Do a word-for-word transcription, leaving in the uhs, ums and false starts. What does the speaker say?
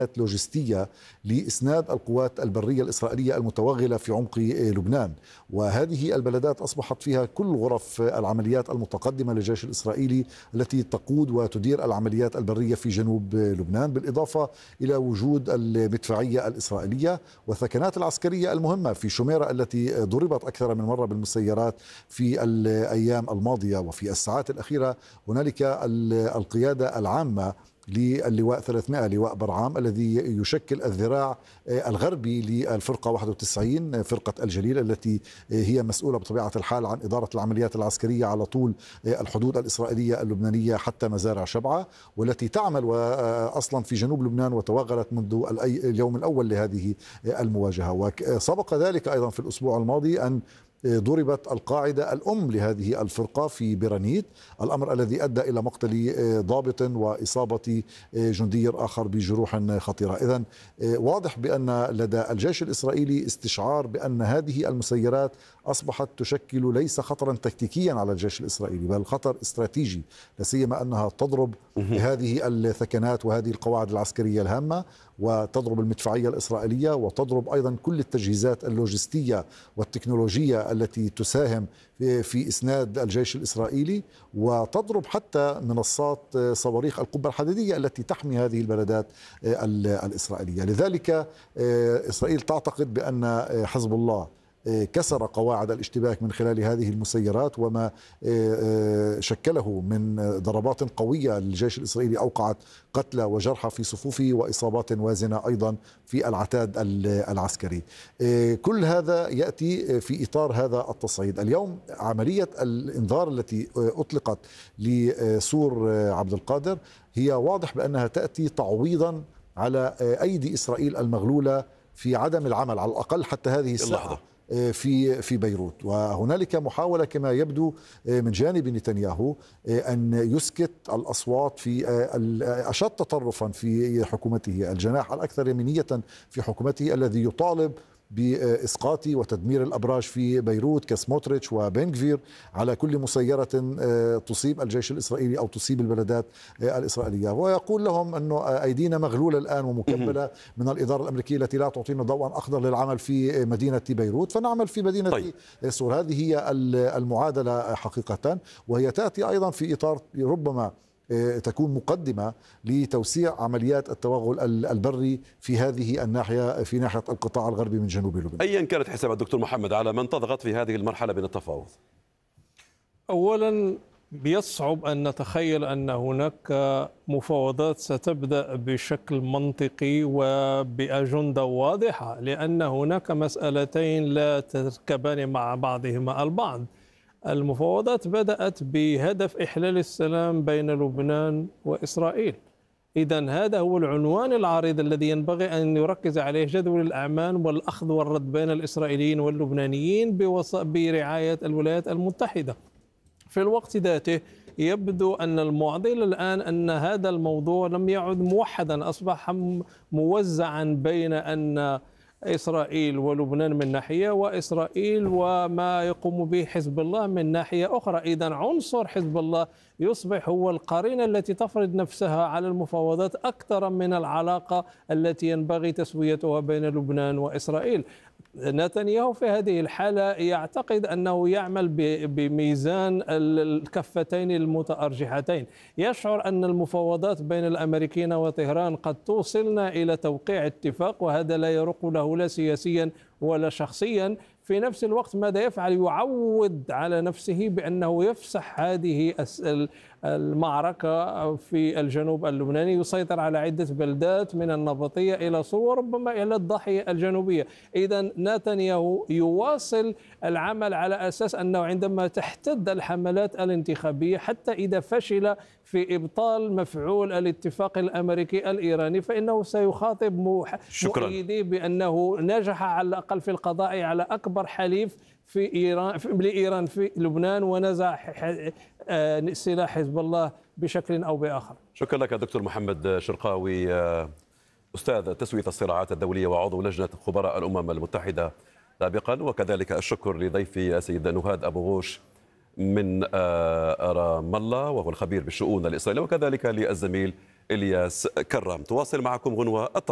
لوجستية لإسناد القوات البرية الإسرائيلية المتوغلة في عمق لبنان، وهذه البلدات أصبحت فيها كل غرف العمليات المتقدمة للجيش الإسرائيلي التي تقود وتدير العمليات البرية في جنوب لبنان، بالإضافة إلى وجود المدفعية الإسرائيلية والثكنات العسكرية المهمة في شميرة التي ضربت أكثر من مرة بالمسيرات في الأيام الماضية. وفي الساعات الأخيرة هنالك القيادة العامة للواء ثلاثمائة لواء برعام الذي يشكل الذراع الغربي للفرقة واحد وتسعين فرقة الجليل التي هي مسؤولة بطبيعة الحال عن إدارة العمليات العسكرية على طول الحدود الإسرائيلية اللبنانية حتى مزارع شبعة، والتي تعمل أصلا في جنوب لبنان وتوغلت منذ اليوم الأول لهذه المواجهة. وسبق ذلك أيضا في الأسبوع الماضي أن ضربت القاعدة الأم لهذه الفرقة في برانيت، الأمر الذي أدى إلى مقتل ضابط وإصابة جندي آخر بجروح خطيرة. إذن واضح بأن لدى الجيش الإسرائيلي استشعار بأن هذه المسيرات أصبحت تشكل ليس خطرا تكتيكيا على الجيش الإسرائيلي بل خطر استراتيجي، لا سيما أنها تضرب هذه الثكنات وهذه القواعد العسكرية الهامة، وتضرب المدفعية الإسرائيلية، وتضرب أيضا كل التجهيزات اللوجستية والتكنولوجية التي تساهم في إسناد الجيش الإسرائيلي، وتضرب حتى منصات صواريخ القبة الحديدية التي تحمي هذه البلدات الإسرائيلية. لذلك إسرائيل تعتقد بأن حزب الله كسر قواعد الاشتباك من خلال هذه المسيرات، وما شكله من ضربات قوية للجيش الإسرائيلي أوقعت قتلى وجرحى في صفوفه وإصابات وازنة أيضا في العتاد العسكري. كل هذا يأتي في إطار هذا التصعيد. اليوم عملية الإنذار التي أطلقت لسور عبد القادر هي واضح بأنها تأتي تعويضا على أيدي إسرائيل المغلولة في عدم العمل على الأقل حتى هذه الساعة في في بيروت. وهنالك محاولة كما يبدو من جانب نتنياهو أن يسكت الأصوات في أشد تطرفا في حكومته، الجناح الأكثر يمينية في حكومته الذي يطالب بإسقاط وتدمير الأبراج في بيروت كسموتريتش وبنغفير على كل مسيرة تصيب الجيش الإسرائيلي أو تصيب البلدات الإسرائيلية، ويقول لهم أنه أيدينا مغلولة الآن ومكبلة من الإدارة الأمريكية التي لا تعطينا ضوءا أخضر للعمل في مدينة بيروت، فنعمل في مدينة طيب. سور. هذه هي المعادلة حقيقة، وهي تأتي أيضا في إطار ربما تكون مقدمة لتوسيع عمليات التوغل البري في هذه الناحية، في ناحية القطاع الغربي من جنوب لبنان. أيا كانت حساب الدكتور محمد، على من تضغط في هذه المرحلة من التفاوض؟ أولا بيصعب أن نتخيل أن هناك مفاوضات ستبدأ بشكل منطقي وبأجندة واضحة، لأن هناك مسألتين لا تركبان مع بعضهما البعض. المفاوضات بدأت بهدف إحلال السلام بين لبنان وإسرائيل. إذن هذا هو العنوان العريض الذي ينبغي أن يركز عليه جدول الأعمال والأخذ والرد بين الإسرائيليين واللبنانيين برعاية الولايات المتحدة. في الوقت ذاته يبدو أن المعضلة الآن أن هذا الموضوع لم يعد موحدا، أصبح موزعا بين أن إسرائيل ولبنان من ناحية، وإسرائيل وما يقوم به حزب الله من ناحية أخرى. إذن عنصر حزب الله يصبح هو القرينة التي تفرض نفسها على المفاوضات أكثر من العلاقة التي ينبغي تسويتها بين لبنان وإسرائيل. نتنياهو في هذه الحالة يعتقد أنه يعمل بميزان الكفتين المتأرجحتين، يشعر أن المفاوضات بين الأمريكيين وطهران قد توصلنا إلى توقيع اتفاق، وهذا لا يرق له لا سياسيا ولا شخصيا. في نفس الوقت ماذا يفعل؟ يعود على نفسه بأنه يفسح هذه المعركة في الجنوب اللبناني، يسيطر على عدة بلدات من النبطية إلى صور وربما إلى الضاحية الجنوبية. إذن نتنياهو يواصل العمل على أساس أنه عندما تحتد الحملات الانتخابية، حتى إذا فشل في إبطال مفعول الاتفاق الأمريكي الإيراني، فإنه سيخاطب مؤيديه بأنه نجح على الأقل في القضاء على أكبر حليف في إيران في لإيران في لبنان، ونزع سلاح حزب الله بشكل أو بآخر. شكرا لك دكتور محمد شرقاوي، أستاذ تسوية الصراعات الدولية وعضو لجنة خبراء الأمم المتحدة سابقا، وكذلك الشكر لضيفي السيد نهاد أبو غوش من رام الله وهو الخبير بالشؤون الإسرائيلية، وكذلك للزميل إلياس كرام. تواصل معكم غنوة.